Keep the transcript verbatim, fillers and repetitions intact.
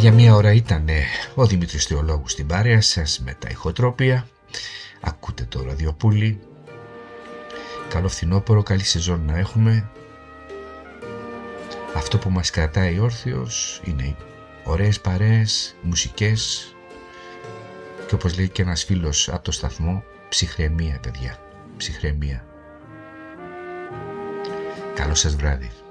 Για μία ώρα ήταν ο Δημήτρης Θεολόγου στην παρέα σας με τα ηχοτρόπια. Ακούτε το ραδιοπούλι. Καλό φθινόπωρο, καλή σεζόν να έχουμε. Αυτό που μας κρατάει όρθιος είναι ωραίες παρέες, μουσικές και όπως λέει και ένας φίλος από το σταθμό, ψυχραιμία παιδιά, ψυχραιμία. Καλό σας βράδυ.